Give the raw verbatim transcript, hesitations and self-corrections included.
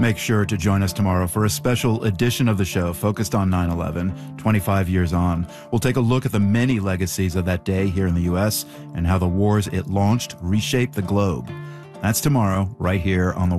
Make sure to join us tomorrow for a special edition of the show focused on nine eleven, twenty-five years on. We'll take a look at the many legacies of that day here in the U S and how the wars it launched reshaped the globe. That's tomorrow, right here on the